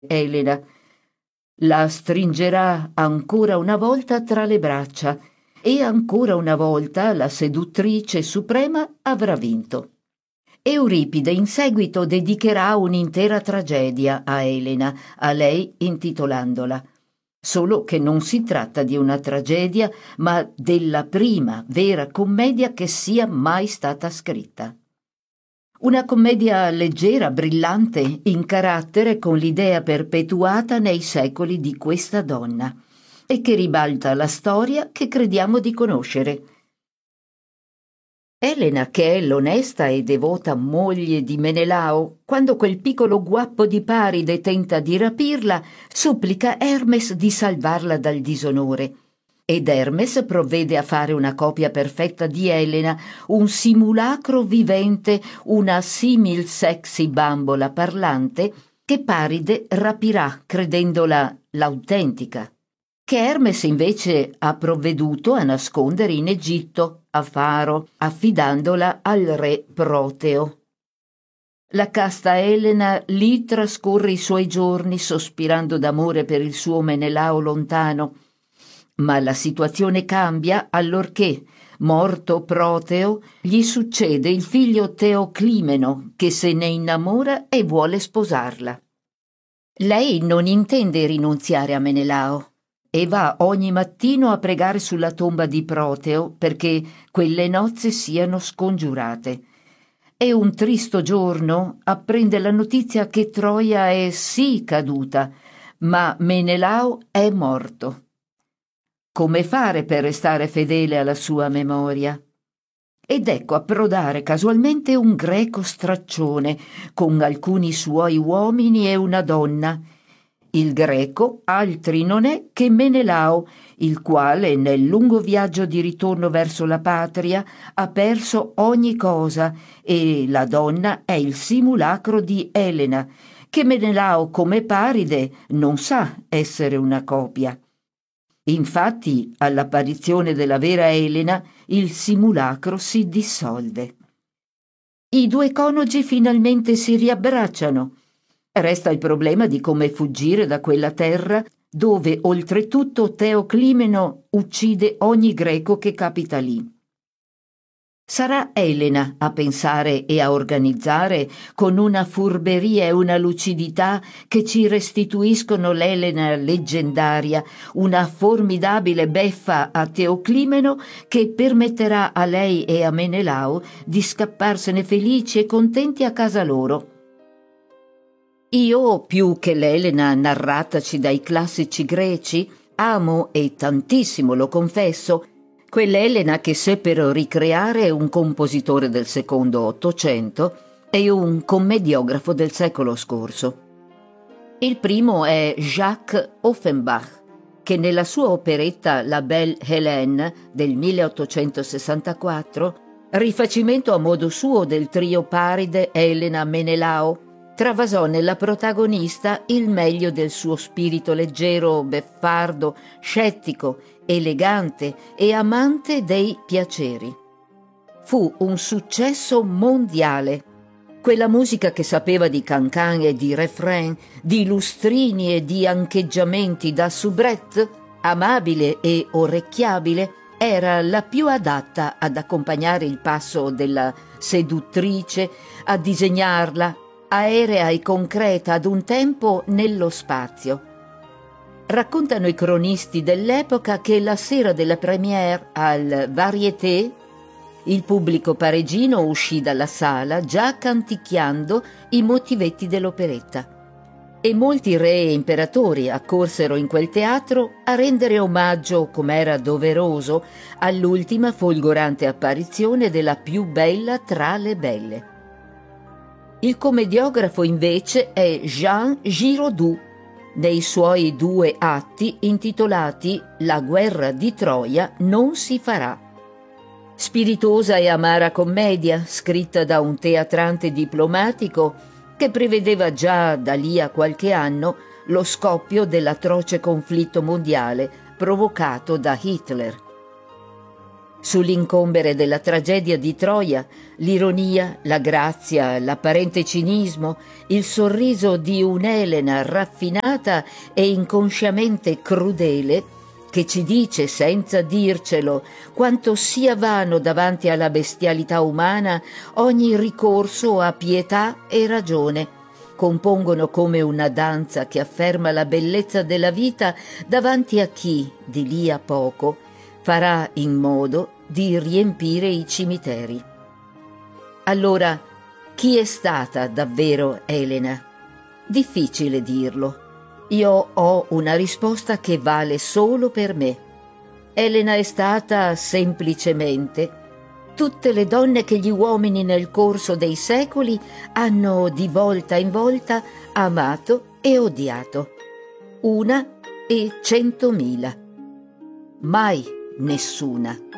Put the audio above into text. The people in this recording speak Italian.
Elena. La stringerà ancora una volta tra le braccia e ancora una volta la seduttrice suprema avrà vinto. Euripide in seguito dedicherà un'intera tragedia a Elena, a lei intitolandola. Solo che non si tratta di una tragedia, ma della prima vera commedia che sia mai stata scritta. Una commedia leggera, brillante, in carattere con l'idea perpetuata nei secoli di questa donna e che ribalta la storia che crediamo di conoscere. Elena, che è l'onesta e devota moglie di Menelao, quando quel piccolo guappo di Paride tenta di rapirla, supplica Hermes di salvarla dal disonore. Ed Hermes provvede a fare una copia perfetta di Elena, un simulacro vivente, una simil sexy bambola parlante, che Paride rapirà credendola l'autentica, che Hermes invece ha provveduto a nascondere in Egitto, a Faro, affidandola al re Proteo. La casta Elena lì trascorre i suoi giorni sospirando d'amore per il suo Menelao lontano, ma la situazione cambia allorché, morto Proteo, gli succede il figlio Teoclimeno che se ne innamora e vuole sposarla. Lei non intende rinunziare a Menelao e va ogni mattino a pregare sulla tomba di Proteo perché quelle nozze siano scongiurate. E un tristo giorno apprende la notizia che Troia è sì caduta, ma Menelao è morto. Come fare per restare fedele alla sua memoria? Ed ecco approdare casualmente un greco straccione con alcuni suoi uomini e una donna. Il greco altri non è che Menelao, il quale nel lungo viaggio di ritorno verso la patria ha perso ogni cosa, e la donna è il simulacro di Elena, che Menelao come Paride non sa essere una copia. Infatti, all'apparizione della vera Elena, il simulacro si dissolve. I due coniugi finalmente si riabbracciano. Resta il problema di come fuggire da quella terra dove oltretutto Teoclimeno uccide ogni greco che capita lì. Sarà Elena a pensare e a organizzare con una furberia e una lucidità che ci restituiscono l'Elena leggendaria, una formidabile beffa a Teoclimeno che permetterà a lei e a Menelao di scapparsene felici e contenti a casa loro. Io, più che l'Elena narrataci dai classici greci, amo, e tantissimo lo confesso, quell'Elena che seppero ricreare un compositore del secondo Ottocento e un commediografo del secolo scorso. Il primo è Jacques Offenbach, che nella sua operetta La Belle Hélène del 1864, rifacimento a modo suo del trio Paride, Elena, Menelao, travasò nella protagonista il meglio del suo spirito leggero, beffardo, scettico, elegante e amante dei piaceri. Fu un successo mondiale. Quella musica che sapeva di cancan e di refrain, di lustrini e di ancheggiamenti da soubrette, amabile e orecchiabile, era la più adatta ad accompagnare il passo della seduttrice, a disegnarla, aerea e concreta ad un tempo nello spazio. Raccontano i cronisti dell'epoca che la sera della première al Variété il pubblico parigino uscì dalla sala già canticchiando i motivetti dell'operetta e molti re e imperatori accorsero in quel teatro a rendere omaggio, com'era doveroso, all'ultima folgorante apparizione della più bella tra le belle. Il commediografo invece è Jean Giraudoux, nei suoi 2 atti intitolati La guerra di Troia non si farà. Spiritosa e amara commedia, scritta da un teatrante diplomatico che prevedeva già da lì a qualche anno lo scoppio dell'atroce conflitto mondiale provocato da Hitler. Sull'incombere della tragedia di Troia, l'ironia, la grazia, l'apparente cinismo, il sorriso di un'Elena raffinata e inconsciamente crudele, che ci dice senza dircelo quanto sia vano davanti alla bestialità umana ogni ricorso a pietà e ragione, compongono come una danza che afferma la bellezza della vita davanti a chi, di lì a poco, farà in modo di riempire i cimiteri. Allora, chi è stata davvero Elena? Difficile dirlo. Io ho una risposta che vale solo per me. Elena è stata semplicemente tutte le donne che gli uomini nel corso dei secoli hanno di volta in volta amato e odiato. 1 e 100.000. Mai nessuna.